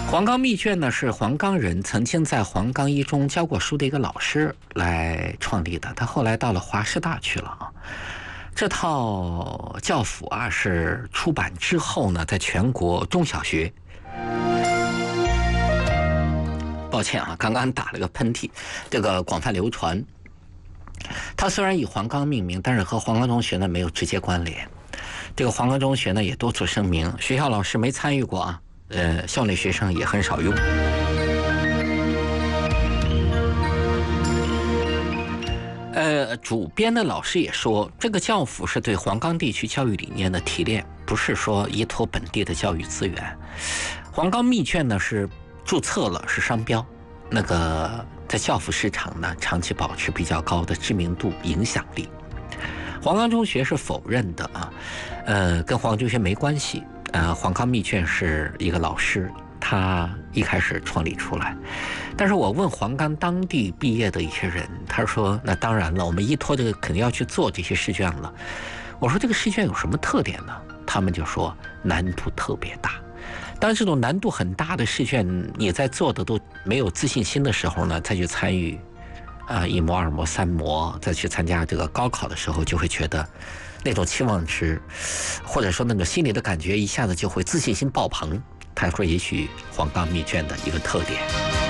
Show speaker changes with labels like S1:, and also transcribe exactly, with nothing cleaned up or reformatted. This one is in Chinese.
S1: 黄冈密卷呢是黄冈人曾经在黄冈一中教过书的一个老师来创立的，他后来到了华师大去了啊。这套教辅啊是出版之后呢，在全国中小学，抱歉啊，刚刚打了个喷嚏，这个广泛流传。它虽然以黄冈命名，但是和黄冈中学呢没有直接关联。这个黄冈中学呢也多次声明，学校老师没参与过啊。呃，校内学生也很少用。呃，主编的老师也说，这个教辅是对黄冈地区教育理念的提炼，不是说依托本地的教育资源。黄冈密卷呢是注册了，是商标，那个在教辅市场呢长期保持比较高的知名度、影响力。黄冈中学是否认的啊，呃，跟黄冈中学没关系。呃，黄冈密卷是一个老师，他一开始创立出来。但是我问黄冈当地毕业的一些人，他说：“那当然了，我们依托这个肯定要去做这些试卷了。”我说：“这个试卷有什么特点呢？”他们就说难度特别大。当这种难度很大的试卷，你在做的都没有自信心的时候呢，再去参与啊、呃、一模、二模、三模，再去参加这个高考的时候，就会觉得。那种期望值，或者说那种心里的感觉，一下子就会自信心爆棚。他说，也许黄冈密卷的一个特点。